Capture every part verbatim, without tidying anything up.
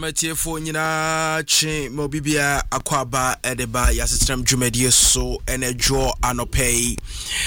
Matiefo nyina chi mobibia akwaba edeba ya system dwumadie so enejo anopay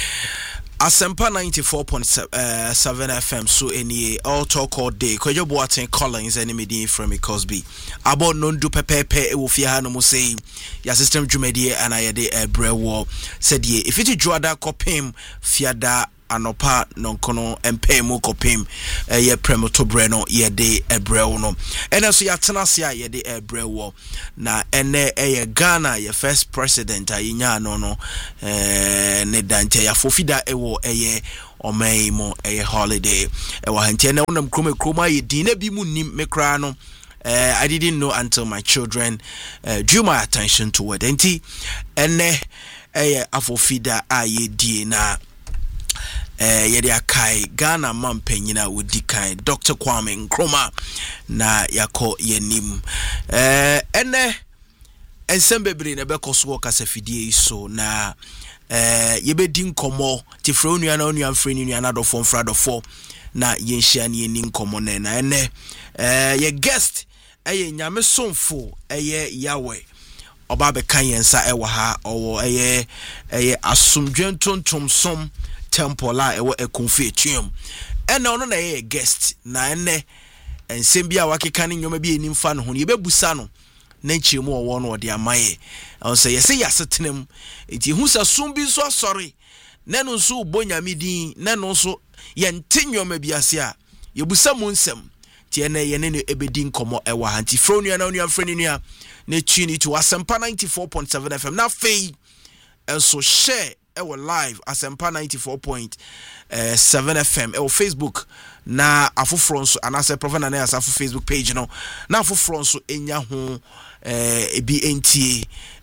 Asempa ninety-four point seven F M so any all talk all day Kojo Boateng Collins and Medin from Cosby about non do pepepe e wo fie ha no mo say ya system dwumadie anayede ebrewo said ye if it joada kopem fiada anopa nonkono empe mu kopim ye premoto breno ye de ebrewo no ene so ya tenase a ye de ebrewo na ene eye Ghana ye first president ayinya no no eh ne dante ya fofida ewo eye omai mo eye holiday e wa hante na wonam kroma kroma ye din na bi mu nim mekra no Uh, I didn't know until my children uh, drew my attention to it. Enti ene eye afofida aye di na eh yede akai Ghana mampanyina wodi kai Doctor Kwame Nkrumah na yako yenim eh ene ensembebre na bekoso kasafidie so na eh yebedi nkomo tifre nua na nua mfre nua na dofo mfra dofo na yenhia ne yeni nkomo na na ene eh ye guest eye nyame somfo eye yawe oba be kan yensa ewa ha owo eye eye asomdwentontom som temple la ewo ekonfe tuum ene ono na ye guest na ene ensem bia wakeka ne nyoma bi enim fa no ho ye bebusa no na nchiemu owo no ode amaye on say yese yasetenem enti hu sa sumbi so sorry ne no so bonyame din ne no so ye ntenyoma bi ase a ye busa mu nsem ti ene ye ne ebedi nkomo ewa hanti fronu na onu freni nua na tuni to Asempa ninety-four point seven F M na fei enso share ewo live Asempa ninety-four point seven F M ewo Facebook na afoforo nso anase Prophet na asafo Facebook page no na afoforo nso enya ho eh ebi entie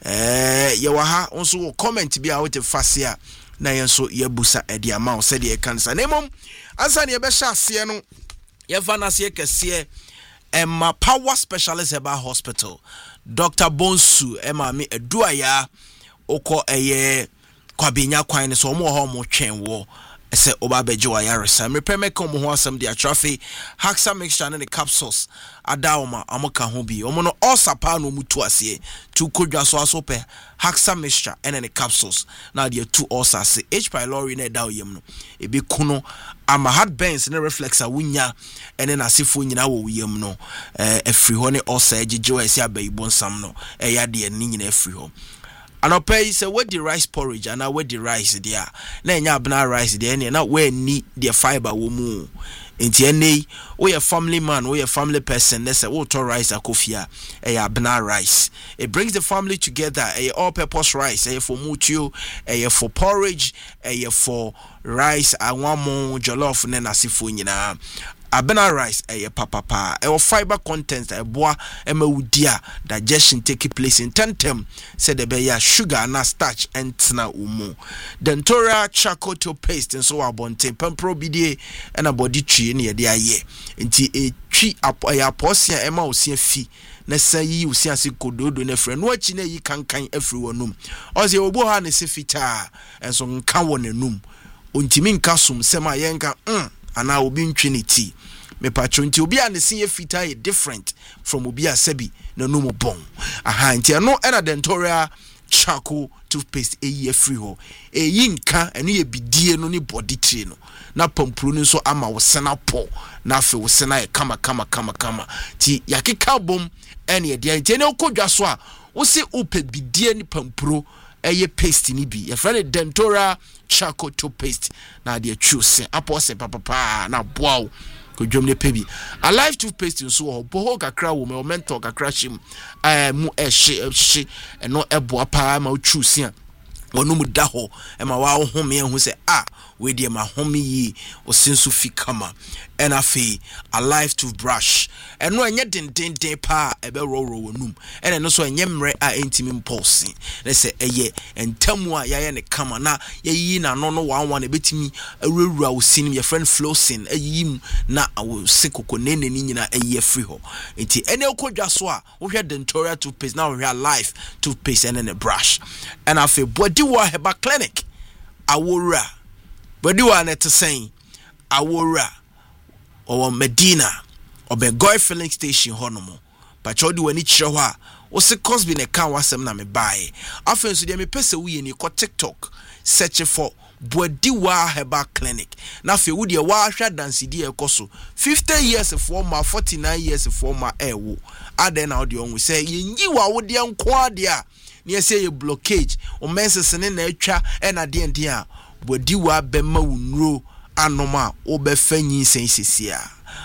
eh ye wa ha nso comment bi a wote fase na yenso ye busa e dia ma o se de kansa na mom ansa ne ye be hya ase no ye vanase kese Emma Power Specialist Herbal Hospital Doctor Bonsu Emma me eduaya oko eye kwabenya kwan ne so omo ho mo twen wo ese oba beje wa yaresa me peme kom ho asem dia traffic haxa mixture ne capsules adaoma amoka ho bi omo no osapa no mutu ase tu kodwa so asope haxa mixture ene ne capsules na dia two osase H pylori na da oyem no ebi kuno ama heart burns ne reflex a wunya ene na sefo nyina wo yem no eh afri ho ne osa ejeje wa ese abayibo nsam no e ya de ni nyina afri ho anopay say what the rice porridge and what the rice there na enya abna rice there na we ni the fiber wo mu enti ene we a family man we a family person na say we to rice akofia e abna rice it brings the family together e all purpose rice e for mutuo e for porridge e for rice anwamo jollof na nasifo nyina abena rice eye papa pa e fiber content e boa e ma wudia digestion take place in tentem said the be sugar na starch entna umu dentora charcoal paste and so abonte pampro bidie and a body tree ne de aye nti e twi aposia e ma osia fi na sayi osia se kododo na frɛ no achi na yi kankan afri wonum oze obo ha ne se fita enso nka wonanum ontimi nka som sema yenka mm ana obi ntwiniti me patro nti obi a ne se fita e different from obi a sebi na no mo bon aha nti no era dentoria charcoal toothpaste e ye free ho e yi nka eno ye bidie no ni body tree no na pampuru no so ama wo sena po na afi wo sena e kama kama kama kama ti yakeka bom ene ye dia nti ne okodwa so a wo se upe bidie ni pampuru eye paste ni bi ye friend dentoria charcoal toothpaste na de choose apose papa pa na boaw ko dwomne pebi alive toothpaste nso ho boho kakra wo me mentor kakra shim eh mu ehye ehye eno eboa pa ma choose a wonu mu da ho e ma wa ho me hu se ah we de ma home yi o sensu fi kama ena fe alive toothbrush eno enye dendenden pa ebe roro wonum ena no so enye mre a entimi impulse na se eye entamu a yaye ne kama na yeyi na no no wan wan ebetimi awurawura wo sinim ye friend flossing ayim na awo sekoko nene ni nyina eye free ho enti ene okodwa so a wo hwe dentoria toothpaste na wo hwe alive toothpaste ene ne brush ena fe body wa heba clinic awura body wa net saying awura or Medina or be Goy filling station honomo but chodi wani kyerɛ hɔ a wo se Cosby ne kan wasɛm na me bae afen so de me pese wo ye ni ko TikTok search for Boadiwa Herbal Clinic na fe wo de wa hwa dansidi e koso fifty years for ma forty-nine years for ma ewo aden na ode onwu say yenyi wa wo de nko ade a na say ye blockage o mensese ne na atwa e na de nden a Boadiwa bema wo nuro anoma wo be fanyi sensesia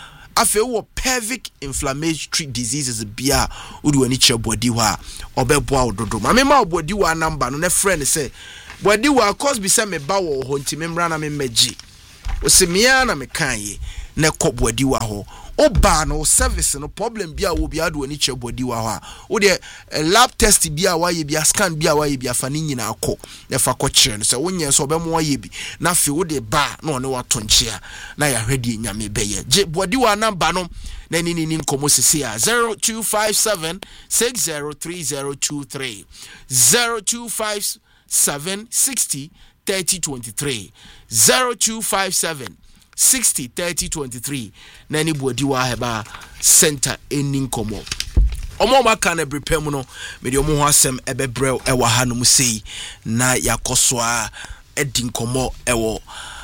afe wo pelvic inflammatory diseases bia wo de wani kye Boadiwa obeboa ododo ma me ma Boadiwa number no na friend say Boadiwa Cosby say me ba wo ho nti me mra na me magi o se mia na me kan ye na kɔ Boadiwa ho o ba no service no problem bia wo bia do ani kye Boadiwa ho a wo de lab test bia wa ye bia scan bia wa ye bia fa ni nyina akɔ na fa kɔ kire no se wo nyen so obemo wa ye bi na fe wo de ba na one wa to nkyea na ya hwede nyame beye je Boadiwa number no na ni ni ni nkomo sisi a zero two five seven six zero three zero two three zero two five seven sixty thirty twenty-three zero two five seven sixty thirty twenty-three na ni Boadiwa Herbal Center eni nkomo omo maka na brepem no me de omo ho asem ebebrel e wa ha no mu sei na yakoso a edi nkomo ewo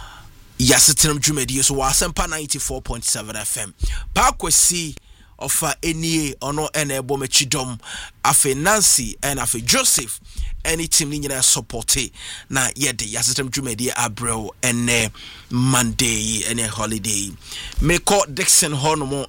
yasetenam dwumadi so wa asempa ninety-four point seven F M pa kwesi ofa enie ono ene ebo mechidom afe Nancy and afe Joseph any team ni nyina support na yede yasetem dwumadi abrel ene Monday ene holiday me call Dixon Honomo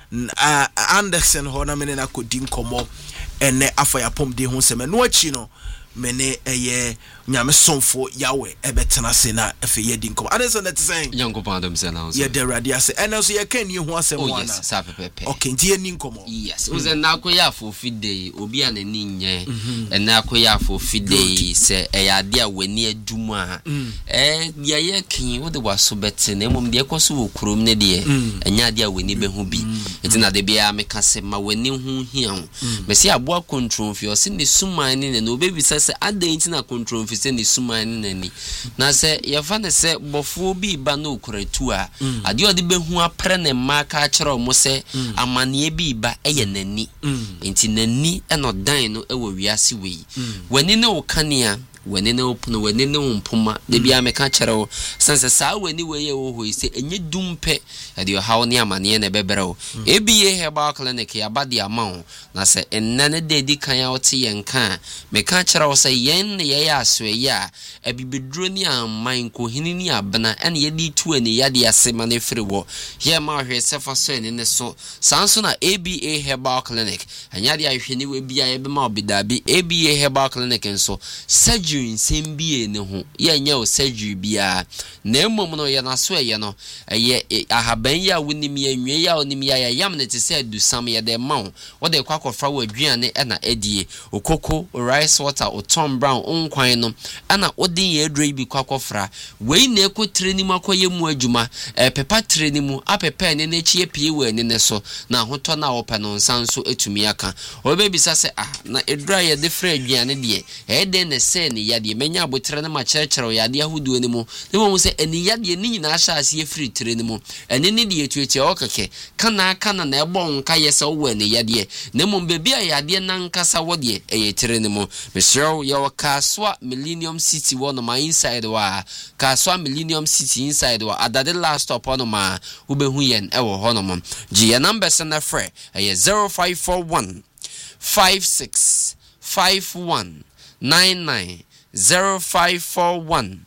uh, Anderson Hona mene na kodi nkomo ene afa yapom de ho seme no achi no mene eye nyame sonfo yawe ebetena se na afa yedi nkomo adeso na tsen yanko pandem se na ye de radia se ene so ye kan ni ho asem wana oh yes sa pepepe okay nti eni nkomo yes uze na akoya for fide obi a nani nye ena akoya for fide se eyade a wani adum a eh bia ye kan wo de waso bete na emom de ekoso wo krom ne de enya de a wani be ho bi enti na de bia meka se ma wani ho hia ho me se aboa control fi o se ne suman ne na obebi se se adan na control fi se ne suman ne nani na se ye fa ne se bofo bi ba na okuratu a ade ode be hu apre ne maka kire mo se amane bi ba eye nani enti nani e no dan no e wo wiase we wani ne wo kanea wani ne opuno wani ne umpuma de bia meka kire wo sense sa wani we ye wo ho se enye dumpe ade hawo ne amane ne bebere wo ebiye Herbal Clinic ya bade ama na se ennane de di kan ya wote yenka meka kire wo se yen ye ya asoe ya abibeduro ni amman ko hinini abena ene ye di tu ani ya de asema ne firi wo ye ma hwe sefa so ene ne so sanso na A B A Herbal Clinic anya de ahwe ni we bia ye be ma obidabi A B A Herbal Clinic nso surgery nsembie ne ho ye nya o surgery bia na emom no ye na so ye no ye ahaban ya wonim ye nwe ya onim ya ya yam ne te se adusam ye de ma wo de kwakofra wo aduane e na edie okoko rice water o Tom Brown onkwan no ana odin ye adroi bi kwakofra wei na ekotre ni makoye mu adwuma e pepa tre ni mu apepa ne na chie pie we ne ne so na hoto na opa no nsanso etumi aka obebisa se ah na edra ye de fra aduane de e de ne se ne ya de menya abotre ne ma kyerɛkyerɛ ya de ahuduo ne mu ne mo se eni ya de ni nyina ahya ase free tre ne mu eni ne de etuetie okeke kana kana na ebo nka ye se wo ne ya de ne mo bebi a ya de nankasa wo de e tre ne mu mesrew ye wakaswa Millennium City wo no ma inside wa kaswa Millennium City inside wa adade last stop on ma ubehu yen e wo ho no mo gi ya number se na frɛ e zero five four one five six five one nine nine zero five four one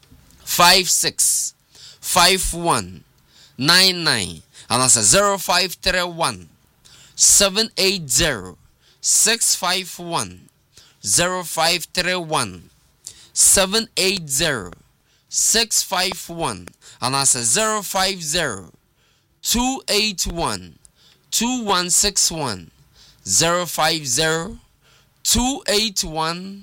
five six five one nine nine and that's a zero five three one seven eight zero six five one zero five three one seven eight zero six five one and that's a zero five zero two eight one two one six one zero five zero two eight one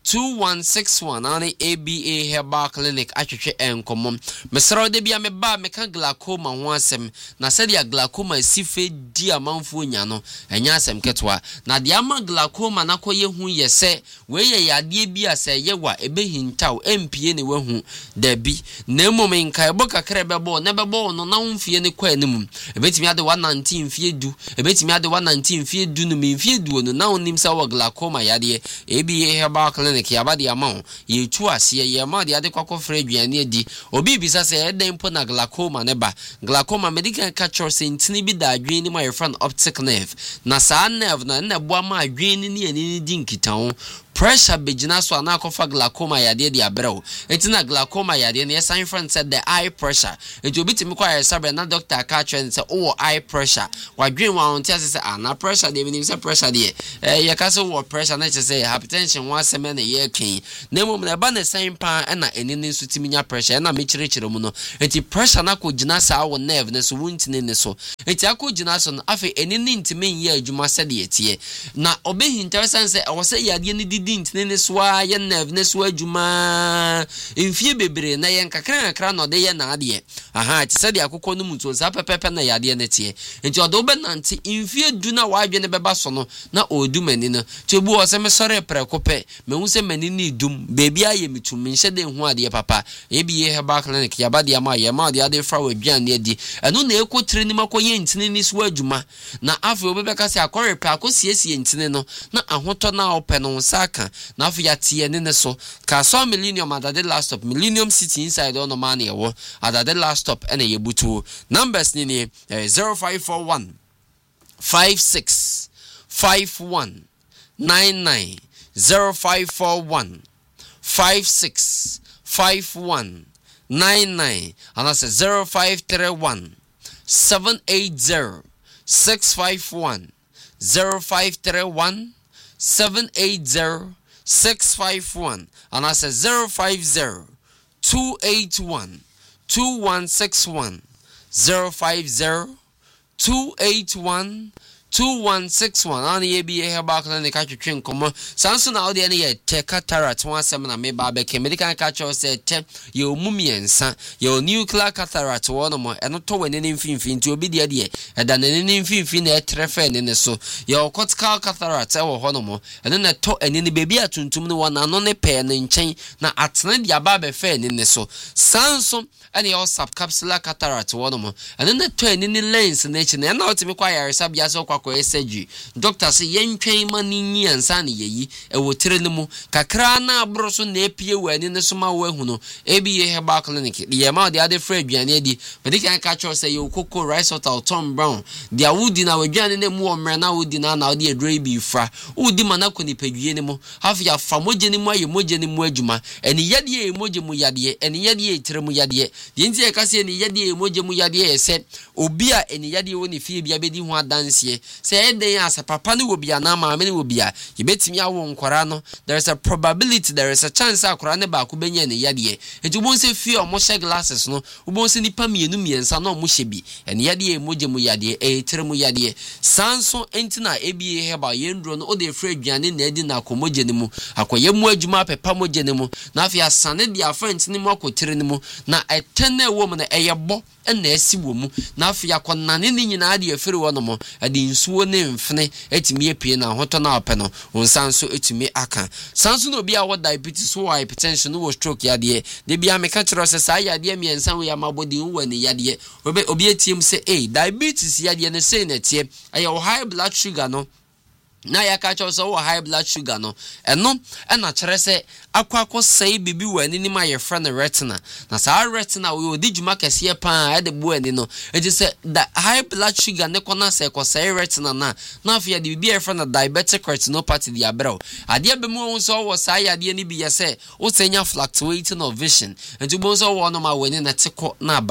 two one six one ani A B A Herbal Clinic atwetwe enkomom mesro de bia me ba me ka glaucoma ho asem na se dia glaucoma sife di amanfo nya no enya asem ketwa na dia ma glaucoma na koye hu ye se we ye yade bia se ye wa ebehintaw empie ne wahu da bi na mom nka ebo kakra bebo na bebo no na mfie ne kwa anim ebetimi ade one nineteen fie du ebetimi ade one nineteen fie du no me fie du no na onim sa wa glaucoma yade A B A Herbal Clinic yabade ama ye tu ase ye ma de ade kwakofra aduane adi obi bisa se eden mpo na glaucoma ne ba glaucoma medical catcher se ntini bi da adwene ma yefran optic nerve na sa nerve na na bo ama adwene ne ani di nkitaho pressure begina so na akofa glaucoma yade de abrɛw entina glaucoma yade ne sign friend said the eye pressure enti obi timi kwa sabre na doctor ka trend say oh eye pressure wadwen wa on tia say ah na pressure de bi say pressure de eh ye ka say wo pressure na say hypertension wa seme na ye kan na mom na ba na sign pa na eni ne so timi nya pressure na me kirekire mu no enti pressure na ko gina sa wo nerve ne so wuntine ne so enti akọ gina so no afi eni ne ntimi ye adwuma sɛ de etie na obehi interesting say wo say yade ne di ntine ne so a ye nerve ne so adwuma mfie bebre na ye nkakra nkakra no de ye na ade aha ti sɛ de akokɔ no mu to sa pepepe na yade ne tie enti odo be nante mfie du na wadwe ne beba so no na odu mani no ti obu o sɛ me sɔre prekope me hu sɛ mani ni dum bebi aye mitum nhye de hu ade papa A B A Herbal Clinic yabade ama ye ma de ade fra wadwan adi ɛno na ekotire ni makoye ntine ni so adwuma na afi obebeka sɛ akɔre pe akosiesie ntine no na ahotɔ na opɛ no saka na afi yatie ne ne so ka so millennium adade last stop Millennium City inside on man ye wo adade last stop ene ye butu numbers ni ni zero five four one five six five one nine nine zero five four one five six five one nine nine and that's zero five three one seven eight zero six five one zero five three one seven eight zero six five one and that's zero five zero two eight one two one six one zero five zero two eight one two one six one and A B A Herbal Clinic atwetwe nkomo sanso na ode ne ye te cataract one asem na me ba be ke medical catcher say te ye omumiensa ye nuclear cataract one mo eno to wani ne mfimfin ti obi de de eda ne ne mfimfin na etrefe ne ne so ye cortical cataract e wo ho no mo eno na to eni ne bebi atuntum ne wona no ne pe ne nchen na atene de aba be fe ne ne so sanso ene ye subcapsular cataract one mo eno na to eni ne lens na echi na na otimi kwa yare sabia so kwa ko eseji doctor say yentwen mani nyi ansa ne yeyi e wotire ne mu kakra na abro so na epie wani ne so ma wo hu no A B A Herbal Clinic de yema de ade fra aduane adi medical catcher say you koko rice hotel Tom Brown dia wudi na aduane ne mu o mre na wudi na na de adre bi fra wudi mana ko ni padwie ne mu hafi ya fa moje ne mu aye moje ne mu adwuma eni yade e moje mu yade eni yade e tire mu yade de nti e ka se eni yade e moje mu yade e se obi a eni yade woni fie bia bedi ho adanse say eden as papa ne wo bia na maame ne wo bia ye betimi awo nkora no there is a probability there is a chance akora ne ba ko benya ne yade enti wo se fie o mo she glasses no wo se nipa mienu miensa no mo she bi eni yade e moje mu yade e tire mu yade sanso enti na A B A Herbal yendro no o de fra aduane na edi na akomoje ne mu akoye mu adwuma pepa moje ne mu na afia sane dia friends ne mu akotire ne mu na etene wo mu na eyebo na esi wo mu na afia konane ne nyina de afiri wo no mo ade nsuo ne mfene etimi epie na hoto na opɛ no onsanso etimi aka sanso no bia wo diabetes wo hypertension wo stroke yade de bia me ka kyerɛ sɛ saa yade mi ensa wo ya mabodi wo ne yade obi obi etiem sɛ eh diabetes yade ne sei na tie aye wo high blood sugar no na ya ka cho so high blood sugar no eno ena kire se akwa akosai bibi wani ni ma ye friend retina na sa retina we odi djuma kese pa e de bu ani no e je se the high blood sugar ne kona se kosai retina na na afia de bibi e friend diabetic retinopathy di abrao ade be mu so wo sa ya de ni bi ye se o senya fluctuating of vision and you bo so wo no ma wani na teko na ba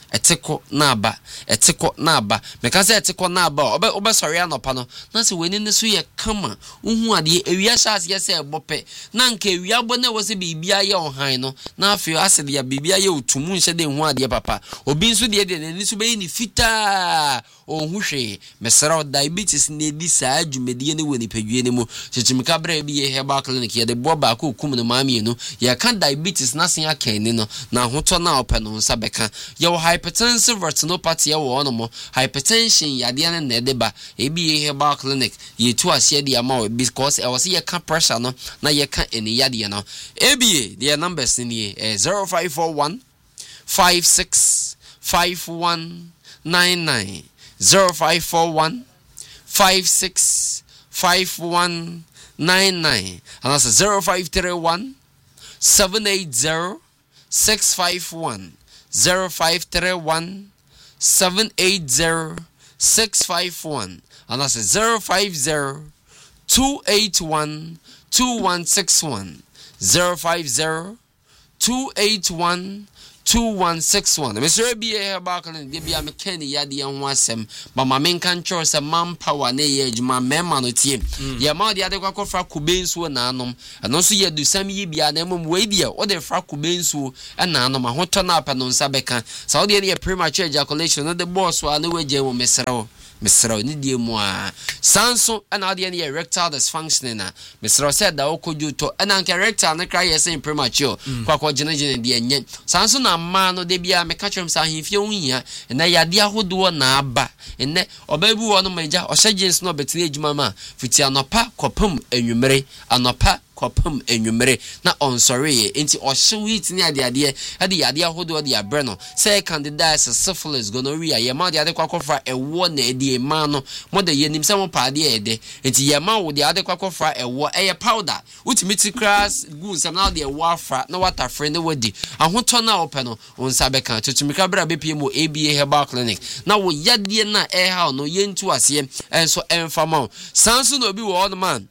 eteko na aba eteko na aba meka se eteko na aba obe obe sori anopa no na se weni ne so ye kama unhu ade ewia shas ye se ebope na nka ewia bo na wo se bibia ye ohan no na afio ase de bibia ye otumu nse de hu ade papa obi nso de de ne so be ni fita ohun hwe mesra diabetes ne di sa adwumedie ne woni padwie ne mu chichimika bra bi ye herbal clinic ye de bo ba ko kum no maami no ye kan diabetes na sen akan ni no na hoto na ope no nsa beka ye wo hypertensive retinopathy ye wo no mo hypertension yade ne ne de ba e bi ye herbal clinic ye tu ase de ama because e was ye kan pressure no na ye kan eni yade no e bi their numbers ni zero five four one five six five one nine nine zero five four one five six five one nine nine and that's zero five three one seven eight zero six five one zero five three one seven eight zero six five one and that's zero five zero two eight one two one six one zero five zero two eight one two one six one. Mister B A Barkley, they be a mechanic yadi and wasem, but my main control is a manpower ne age, my memano team. Yama the other quack for Kubins were nanum, and also ye do some ye be an emum wadia, or the frac Kubins who and nanum, a hot turn up and on Sabeca. Saudi a premature ejaculation of the boss while the way Joe Messero. Mister Nidia Moa Sanso and Adian erectile dysfunctioning. Mister said that Okoju to an uncharacter and the cry saying premature. Quaco generation the yen. Sanso na mano de bia me catch him saying Fionia and I adia who do na ba and ne or baby one major or surgeons no betinage mama. Fitiano pa copum and you marry and pa. Kopum enumere na on sorry enti o sweet ni ade ade ade ade ahodo ade abreno say candidate syphilis gonorrhea ye ma de ade kwakofra ewo na ade ma no mo de yenim se mo pa ade ede enti ye ma wo de ade kwakofra ewo eye powder ultimate class gu nsam na de ewo afra na water free ne wadi ahoto na ope no onsa be kan tutumika bra be pm A B A Herbal Clinic na wo yade na e ha no yentu ase enso enfama sanso no bi wo no man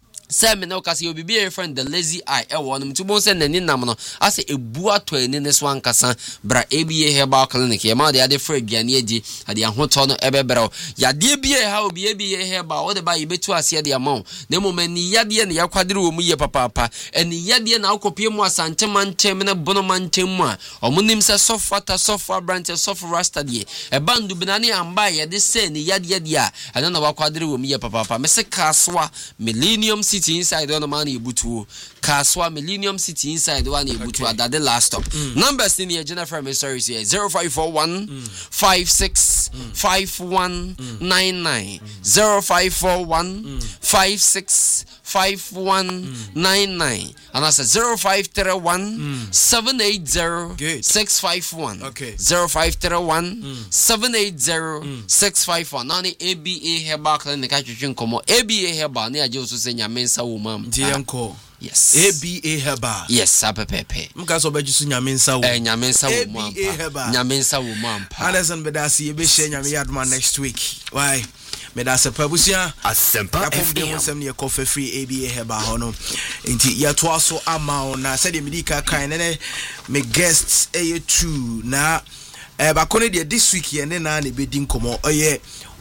Sam no kasi obi be friend the lazy eye e won to bon se nani nam no ase ebu ato ani ne so ankasa bra A B A Herbal Clinic ye ma de ade fra aduane agi ade ahoto no ebebere ya de bia ha obi A B A Herbal wo de ba yebetu ase de amon na momani yade ne yakwadere wo mu ye papa papa eni yade na akopie mu asante mantem ne bono mantem mu a omunim se sofata sofa branch sofa rasta de e bandu binane amba ye de se ni yade yade a ana na wakwadere wo mu ye papa papa me se kaswa Millennium City inside one man Ibutu Kaswa Millennium City inside one Ibutu at the last stop. Mm. Numbers in here Jennifer sorry here zero five four one five six five one nine nine zero five four one five six five one nine nine and that's a zero five three one seven eight zero six five one okay zero five three one seven eight zero six five one nani A B A Herbal Clinic achwetwe komo A B A Herbal na aje so se nyamensa wo mam dianko yes A B A Herbal yes apepepe mka so beju so nyamensa wo eh nyamensa wo mam nyamensa wo mam pa Anderson bedasi e be share nyame yadma next week why me da sepa busia asempa F M sem ne coffee free A B A Herbal hono enti ya to aso ama na said medika kan ne me guests eh two na eh ba kone de this week ye ne na ne be din komo oye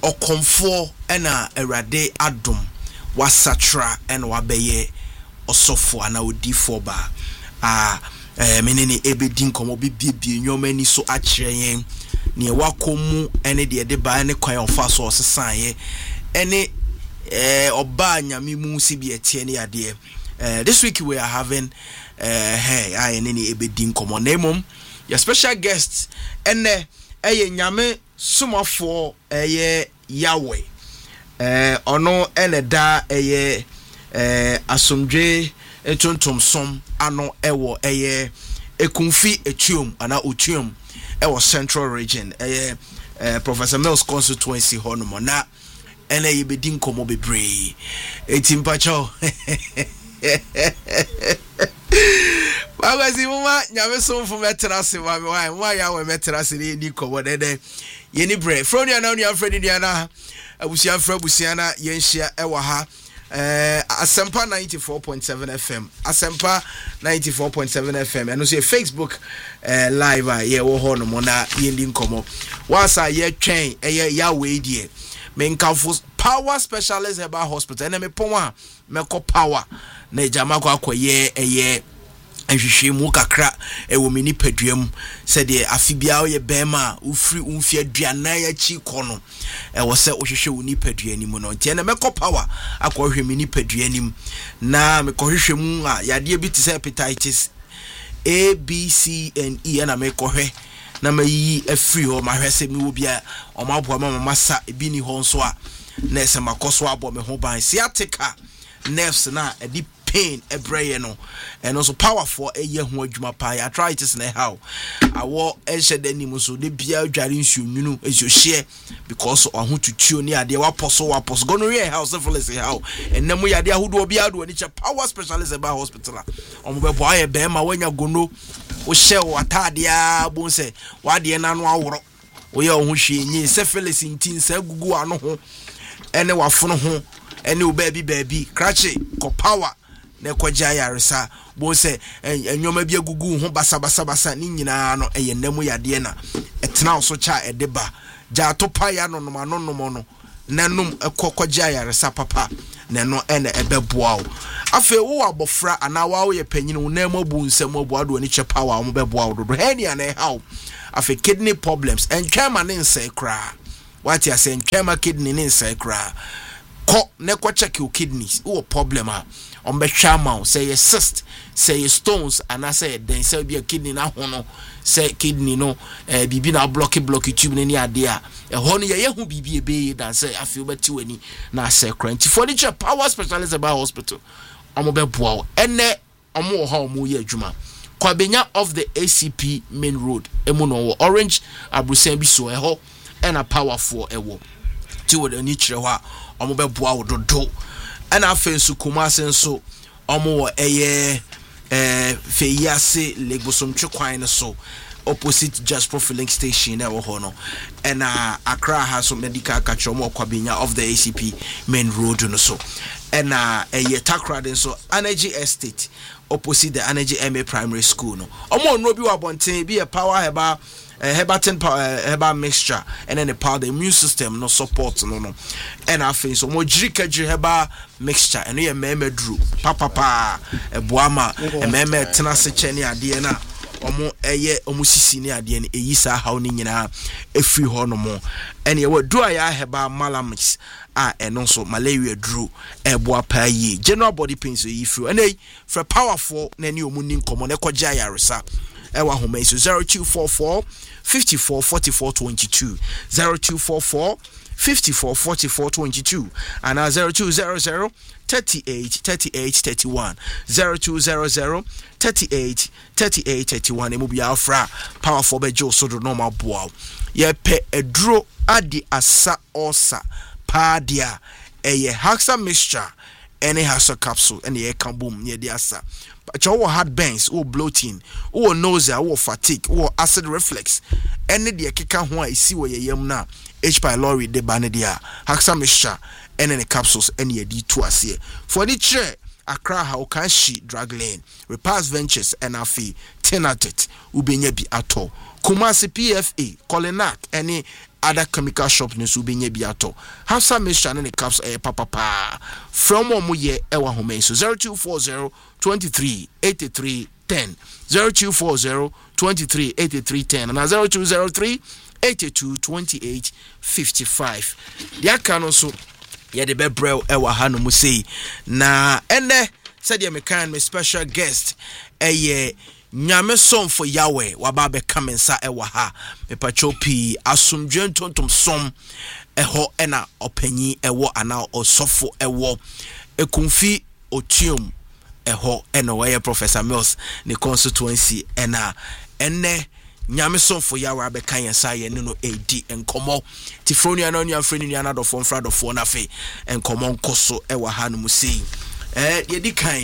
okomfo na erade adom wasatra en wabeye osofo ana odifo ba ah eh menene ebe din komo bibie nyomani so akire yen ne wakomu ene de de ba ne kwan ofa so sesan ye ene eh oba nyame mu sibi etie ne ade eh this week we are having eh hey I ene ebe din komo na mom your special guest ene eye nyame sumafo eye Yahweh eh ono ene da eye eh asomdwe etontom som ano ewo eye ekunfi etuom ana otuom ewo central region eye eh Professor Mills constituency hono na ene yebedin komo bebre etimpacho Baba si mama nyame so mfo metrase ma me wan wa ya we metrase ni ni komo dede ye ni bre froni ana oni afredi dia na abusia fra abusia na ye nhia ewa ha Uh, Asempa ninety-four point seven F M. Asempa ninety-four point seven F M. And also Facebook uh, live. Uh, yeah, we hold on na yending komo. Once I ye train, eh ya way die. Men kafus power specialist about hospital. And me poma me ko power. Ne jamako akwa ye eh ye. Ehwehwe mu kakra e wo mini paduam se de afibia ye bema ufri umfi aduana ya chi kono e wo se ohwehwe wo ni paduani mu no tie na meko power akohwe mini paduani na mekohwehwe mu a yade bi ti se hepatitis A B C and E na mekohwe na mayi afri ho mahwese mi wo bia o maboa ma masa ebi ni ho nso a na se makoso abo me ho ban sciatica nerves na edi pain a brain no and also powerful a year who adwuma pa ya arthritis na how awo ehye dani mu so de bia dware nsu nwunu ezo share because o ho tutuo ni ade wa poso wa poso gonorrhea house syphilis how enemu ya de ahodo obi ado ni che power specialist about hospital o mo be bo aye be ma wanya gono wo hye wo atade a bo se wa de na no aworo wo ye o ho hwe nyi syphilis ntin sa gugu ano ho ene wafono ho ene o baby baby crache ko power ne kwaja yaresa bo se enwoma bi agugu ho basa basa basa ni nyina no eye nemu yade na etena so cha edeba ja to pa ya no no no no no nanum ekokwaja yaresa papa ne no ene ebeboa o afi wo abofra ana wa wo ye panyin wo na mabu nsem obu ado ni che power wo beboa wo dodo henia na how afi kidney problems entwema ne nse kra what you say entwema kidney ne nse kra ko ne kwa check your kidneys wo problem a on be trauma say a cyst say stones and I say then say be a kidney na hono say kidney no eh bibi na block block tube ni ade a e hono ye hu bibi ebe dan say afi obeti wani na say crunch for the power specialist about hospital omo be boa ene omo ho omo ye adwuma kwabenya of the A C P main road emu no orange abusan bi so e ho and a powerful e wo ti wo ni kire ho a omo be boa wo dodo and afensu kumase nso omo wo eye eh feyase legbosom twekwan so opposite just profiling station e wo ho no and uh, Accra has some medical catchom kwabenya of the A C P main road no so and uh, eye Takra den so Energy Estate opposite the Energy M A primary school no omo no bi wa bonten bi a power heba Uh, hebatin power uh, heba mixture and then the power the immune system no support no no and I think so mo jirika jiri heba mixture and we meme dru papa pa eboama e meme tena se chene ade na omo eye omo sisi ni ade na eyi sa haw ni nyina efri ho no mo and ye we dru aya heba malamix a eno so malaria dru eboa pa yi general body pains yi fru and e for powerful na ni omu ni nkomo na kwaja yaresa ewa home so zero two four four fifty-four forty-four twenty-two zero two four four fifty-four forty-four twenty-two and uh, zero two zero zero thirty-eight thirty-eight thirty-one zero two zero zero thirty-eight thirty-eight thirty-one emu bia fra powerful bejo so do normal boa ye pe edro adi asa osa padia eye haxa mixture any haxa capsule any e kan boom ye di asa Chowo heartburns or bloating or nausea or fatigue or acid reflux any de keka ho a isi wo yeyam na H pylori de banedia haxa mixture and any capsules any ye di to ase for the chair Accra how can she drug lane Repast Ventures and afi Tenatet ubenya bi ato Kumasi P F A Colinac any other chemical shop ne so benye bi ato haxa mixture and the caps eh papa pa from omo ye ewa home so zero two four zero twenty-three eighty-three ten zero two four zero twenty-three eighty-three ten and zero two zero three eighty-two twenty-eight fifty-five ya kan so ye de bebrel ewa ha no mu sei na ene said ye me kan me special guest eye nyame som for Yahweh waba be kamensa ewa ha me pacho pi asomdwe ntontom som eho ena opanyi ewo ana osofo ewo ekumfi otium eho ena weye Professor Mills ne constituency ena ene nyame som for Yahweh be kanyensa ye ne no edi enkomo tifroni ana onu afreni ni ana dofo mfra dofo na fe enkomo nkoso ewa ha no musei eh ye di kan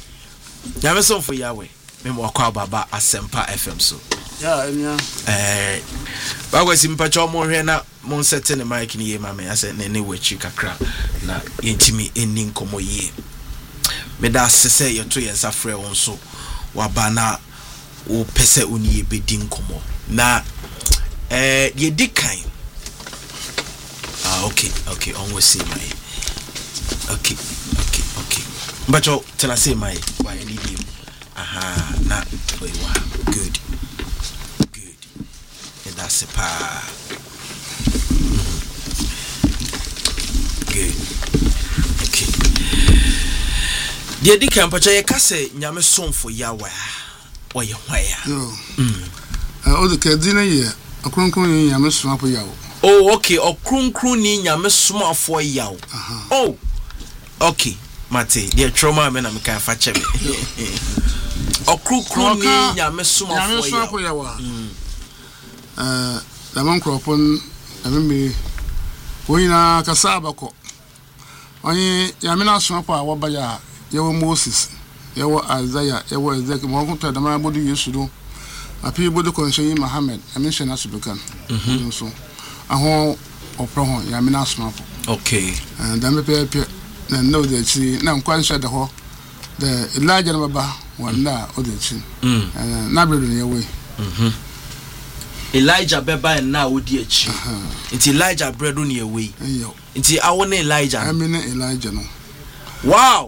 nyame som for Yahweh memo akwa baba Asempa F M so yeah yeah eh bagwa simpacho mo hwe na mon setting the mic ni ye mama I said nene wechi kakra na yentimi eni nkomo ye me da sese ye to yensa frɛ won so wabana o pese oni ye bedi nkomo na eh ye di kan ah okay okay on we see my okay okay okay but you tell us say my why need him aha na for you good good and that's a pa good okay the dikan pa che ka say nyame somfo yawa oye hwaya mm eh o de ka di na ye akronkron ni nyame somfo yawo oh okay okronkron ni nyame somfo yawo oh okay mate the trauma me na me kan fa che me okronkron ni nyame somfo yawo eh la man kropon amemi woyina kasaba ko onye nyame na somfo a wo ba ya yewo Moses yewo Isaiah yewo Ezekiel mo ko tada ma bodu Yesu do api bodu konsheyi Muhammad amisha na subukan mhm so aho opro ho nyame na somfo okay and then me pe na no de chi na nkwansha de ho the Elijah na baba wanda o de chi mm na bredo ne yewe mhm Elijah beba na odi achi nti Elijah bredo ne yewe eyo nti awo na Elijah I mean Elijah no wow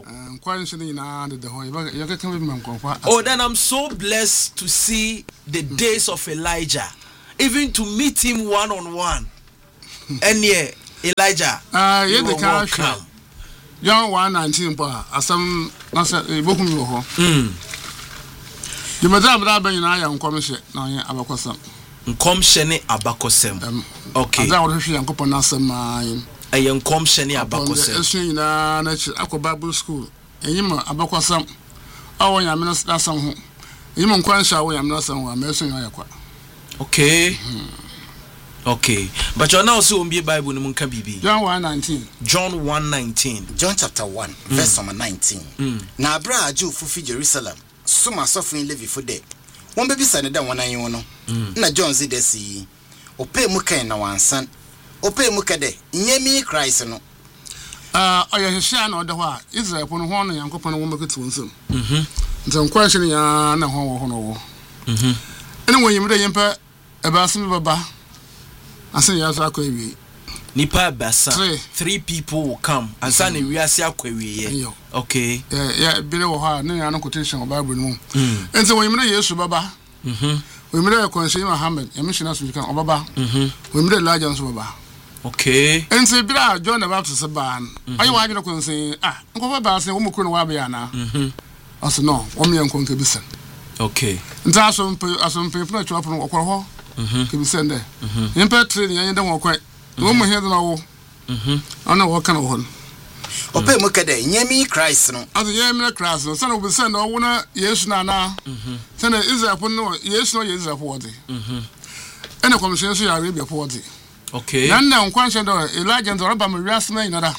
oh then I'm so blessed to see the days of Elijah, even to meet him one on one. And yeah, Elijah uh yeah the car John one nineteen pa asam nasa bokum yo ho mm the madam da ban na ya nkom hye na ya abakosam nkom hye ne abakosam okay ada wo hwe yankopon asam ayin ayen nkom hye ne abakosam esu nyina na akọ Bible school enyima abakosam awo nyame na asam ho enyima nkwansha awo nyame na asam ho ameso nya yakwa okay okay but you now see on be Bible no munka bibi John one nineteen John one nineteen John chapter one mm. verse number nineteen mm. na abra aju fufi Jerusalem soma sofin Levi for there won be bisa ne da won ayen no na John zidesi ope mu kan na wansan ope mu kade nyemi Christ no ah oya hwehwe na oda ho a Israel po no ho no yankopon no wombeketu wonsem mhm ntan kwanshe ne ya na ho ho no wo mhm ene wonyimde yempa ebasem baba asen ya so akwewi nipa basa three. three people will come and san mm-hmm. we ase akwewi okay yeah yeah bile wo ha na ya no quotation of Bible no ente wonyimde Yesu baba mhm wonyimde kwanshe Muhammad yamishina so kan obaba mhm wonyimde Elijah so baba okay ente bira John the Baptist ban ayi wa adwene kwanshe ah nko baba asen wo mukuru no wa bia na mhm aso no wo me yanko nka bisa okay nta aso mpe aso mpe puna chwa puna okoro ho mhm ke bisa nde mhm yempa training yan dan wo kwai wo mo he na wo mhm ana wo kana wo ope mo kede nyemi Christ no aso nyemi Christ no sana bisa na wo na Yesu na na mhm sana Israel pun no Yesu no Israel po wode mhm ene komisyon so ya Arabia po wode okay nan na nkwanshe do Elijah ndo raba mo wiasma inada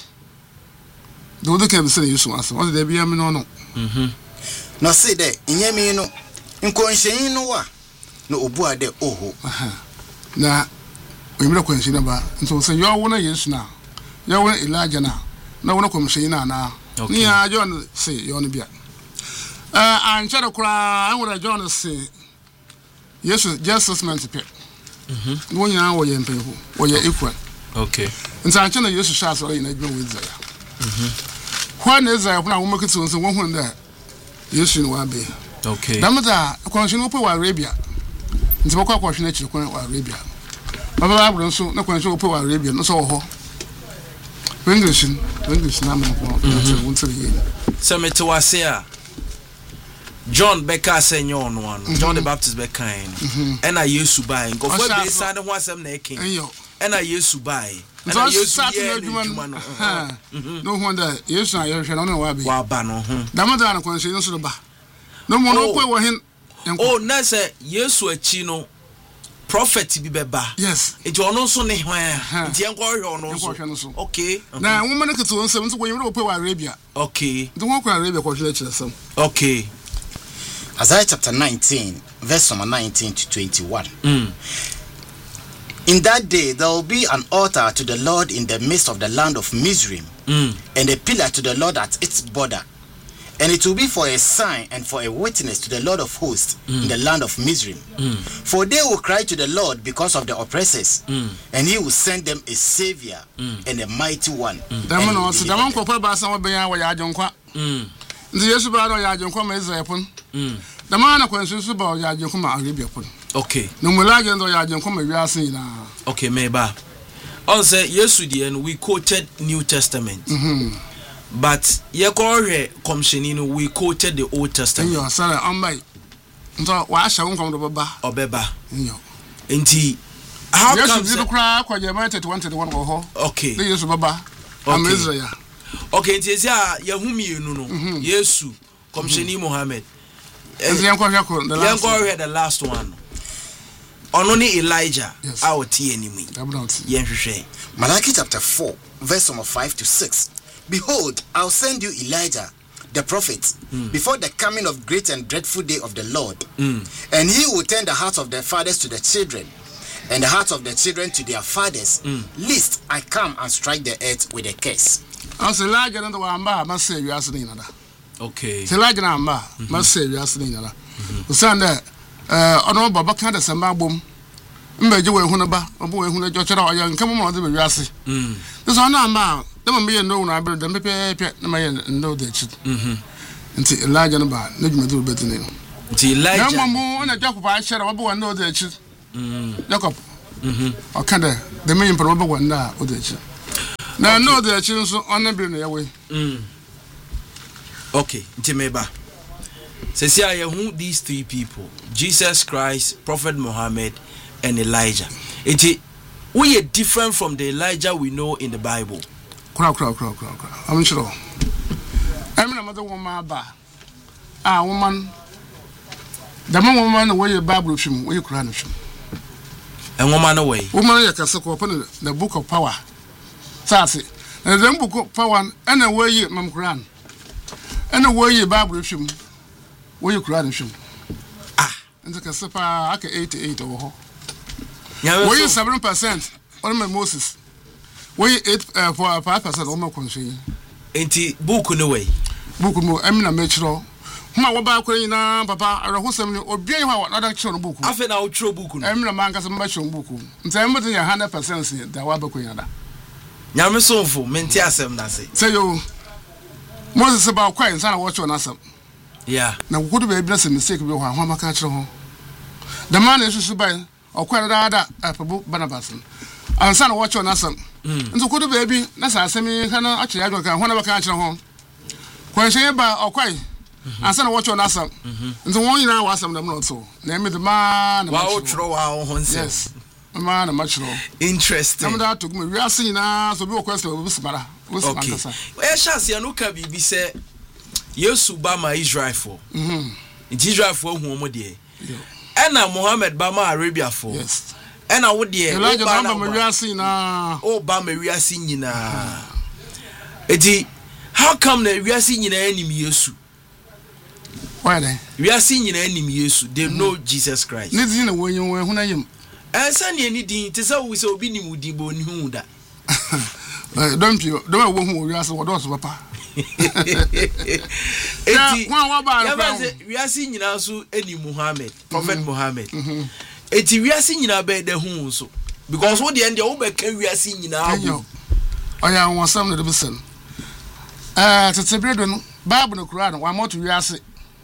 do do ke bisa Yesu aso wo de bia mi no no mhm no say de nyemi no nkonshen no wa no obu ade oho na wemre konshen na ba nso se yo wona Yesu na yo wona Elijah na na wona konshen na na ni ya John se yo no bia eh an chara kura an wona John se Yesu Jesus man pe mhm no nya wo ye mpefu wo ye equal okay nsa an chana Yesu sha so na dwon wiza ya mhm kwa na eza ya na wo makiti nso wo hu nda Yesu no wa be okay damada konshen opo wa Arabia nti bokwa kwa hwena chiri kwa Arabia baba babro nso na konshen opo wa Arabia no so ho English English na mo ko wonse ye semete wase a John Becker senyo no one John the Baptist Becker en na Yesu bai go for be sade ho asem na ekin en na Yesu bai en na Yesu ye adwuma no no wonder Yesu na ye hwe no na wa be wa ba no ho damada na konshen nso do ba no mo no ko wo hin oh na say Yesu achi no prophet bi beba yes e jo no so ne hwan nti enko hwe no so okay na wo man ketu nsem nso wo yimre ope wa Arabia okay nti wo ko Arabia ko hwe chire sam okay Isaiah chapter nineteen verse number nineteen to twenty-one mm In that day there will be an altar to the Lord in the midst of the land of Mizraim, mm. and a pillar to the Lord at its border. And it will be for a sign and for a witness to the Lord of hosts mm. in the land of Mizraim. Mm. For they will cry to the Lord because of the oppressors, mm. and he will send them a savior mm. and a mighty one. The man okay. No mulagen ya jonkoma wiase na. Okay, meba. On say yesterday and we quoted New Testament. Mhm. But ye ko hwe commissioning we quoted the Old Testament. Yo, sorry, am by. Nto wa ahya won kom do baba. Obeba. Yo. Enti how come you kra kwa Jeremiah thirty-one thirty-one go ho. Okay. The Yesu baba. Am Israel. Okay, enti esi a ye hu mienu no. Yesu commissioning Muhammad. Enti yan ko hwe ko the last. Yan ko hwe the last one. Only Elijah, yes. Our T enemy. Malachi chapter four, verse number five to six. Behold, I'll send you Elijah, the prophet, mm. before the coming of great and dreadful day of the Lord. Mm. And he will turn the hearts of the fathers to the children, and the hearts of the children to their fathers, mm. lest I come and strike the earth with a curse. As Elijah and the Wamba must say you are saying that. Okay. Elijah and Amba must say you are saying that. Sunday. Uh, ono baba kan da samba bom mbeje we hu no ba obo we hu no jochera oya nka mo de be wiase mm this one ama dem me ye no na be dem pepe na me ye no de chi mhm nti Elijah no ba na dwuma do betine no nti Elijah na mo na Jacob a shere obo no de chi mhm Jacob mhm o kan da de me yin pro obo na o de chi na no de chi nso ona bi no ye we mm okay nti me ba. So see I who these three people, Jesus Christ, Prophet Muhammad, and Elijah. It we are different from the Elijah we know in the Bible. Kra kra kra kra kra. I'm sure. I'm na mother woman ba. Ah woman. The woman way the Bible shim, we Quran shim. And woman away. Woman ya kase ko open the book of power. Sase. And the book of power and the way mam Quran. And the way Bible shim. Where you crying shim? Ah, and the Casepa aka eighty-eight or ho. Where you seven percent on my Moses. Where you eight uh, for five percent on my country. Ain't it book no way? Book no emina metro. Ma waba kwen na papa arahosem or be how another chon book. Afen na outro book no. Emina manka some machon book. Nti embo ya one hundred percent da waba kwen da. Nyame sonfo menti asem na say. Say yo Moses about kwen sana watch on asem. Yeah. Now go to be blessed mistake be ho ahwa maka kire ho. The man is so by or kwara da da apabu Barnabas. And son watch on asem. Nso go to be na sa asem kana akire adwo kan ho na maka kire ho. Kwan hye ba okwai. And son watch on asem. Nso won yina wa asem dem no so. Na me the man na wa otro wa ho nse. Yes. Man na machiro. Interesting. Am da to me we asin na so be question we bismara. Okay. We chance ya no ka bibi se Yesu ba ma Israel for. Mhm. Israel for hu omo de. Ena Muhammad ba ma Arabia for. Yes. Ena wo de o ba ma wiase na. O ba ma wiase nyina. Eti how come na wiase nyina anim Yesu? Why then? Wiase nyina anim Yesu. They know Jesus Christ. Ne din na wonyo won hu na yim. Ensa ne ni din te say we say obi ni mudi bo ni hu da. Don't you don't wo hu wiase wo do so papa. Eti wiase nyina so eni Muhammad, Prophet Muhammad. Eti wiase nyina be de hu so because wo de end wo be ka wiase nyina abu. Oya won sam na de besen. Eh tetebredo no Bible no Quran wa mo to wiase.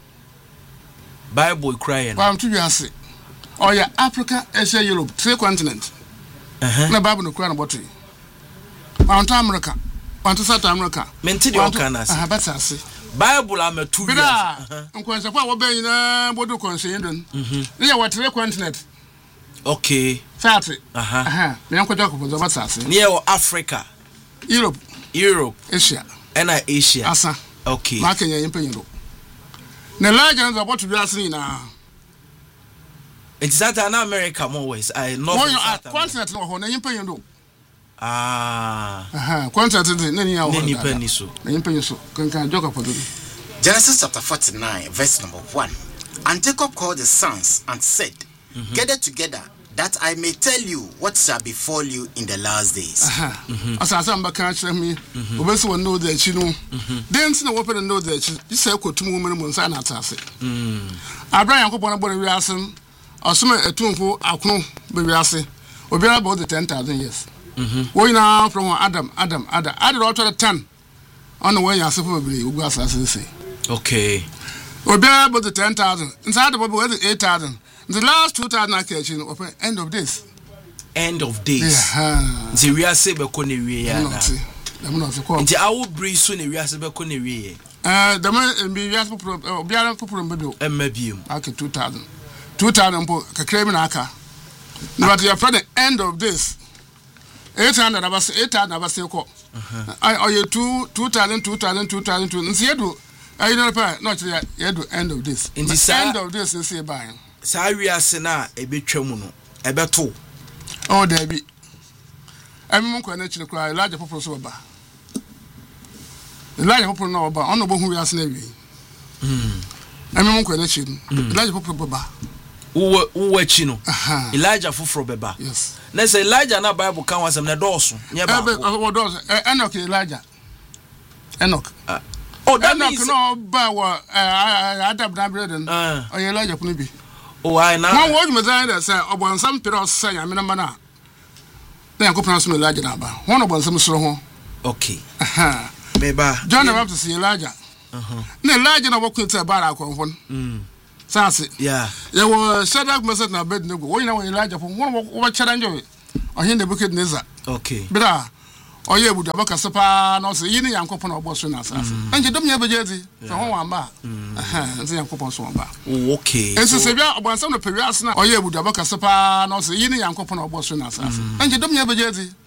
Bible crying. Wa mo to wiase. Oya Africa, Asia, Europe, three continents. Uh-huh. Na Bible no Quran boto. Wa to America. Want to South America. Menti de okanas. Ah, better say. Bible am two years. Nkwanse kwa wo ben na bodu konse ndon. Mhm. Ne what three continent. Okay. Sati. Aha. Aha. Me nkwaja ko bozo better say. Near Africa, Europe, Europe, Asia. And Asia. Asa. Okay. Ma Kenya yimpen Europe. Ne large na botu biase ni na. It's that in America more ways. I know. Continent no ho na yimpen Europe. Ah. Aha, contract nani ya nani penny so. Nani penny so. Kan kan joka podo. Genesis chapter forty-nine verse number one. And Jacob called his sons and said, mm-hmm. Gather together, that I may tell you what shall befall you in the last days. Asasa mbaka kyerɛ me obesi wɔ no de akyi no den na wɔpɛ no de akyi isa ekotum wo mu nsa na atase Abraham Yankopɔn bɔ ne wiase ɔsoma etumfo akono be wiase obiara about the ten thousand years wo ina from Adam Adam Adam Adam ɔtɔ the ten on the way asefo bebre ugu asase say okay obiara about the ten thousand inside the Bible was eight thousand the last two thousand akɛchi no open end of days end of days yeah nti wiase be ko ne wie ya na dem no se ko nti awo bri so ne wiase be ko ne wie eh dem bi wiase popro obiara popro mbedo emma biem ake two thousand two thousand po kakra mi na aka but your friend the end of this eight hundred abase eight thousand abase ko I oh you two two thousand two thousand two thousand two nsi yedo ayi no pa no kire yedo end of this end of this nsi e ban sa wiase na ebetwa mu no ebeto oh there be em ko na kire kura Elijah popro so ba Elijah popro no ba ono bo hu wiase na wi mm em ko na kire Elijah popro ba wo wo achi no Elijah foforo beba yes na say Elijah na Bible kan wasem na dɔɔso nye ba ko dɔɔso Enoch Elijah Enoch oh that Enoch means no ba wa Adam na breden oh Elijah kuno bi oh I na one word me say say obonsam pere say ya me na mana na yakopran so Elijah na ba one obonsam soro ho okay aha beba John the Baptist Elijah uh-huh na Elijah na boku te bara akonfon mm Sase yeah ya wo Shadrach Meshach na Abednego wo nyina wo Elijah fo wo wo kyera njo ohin de buket neza okay bra oye ebudu abaka sepa na so yini Yankopon na obo so na sase anje dom nya bejezi so ho wamba aha nze Yankopon so wamba okay ense se bia obansam no pewia ase na oye ebudu abaka sepa na so yini Yankopon na obo so na sase anje dom nya bejezi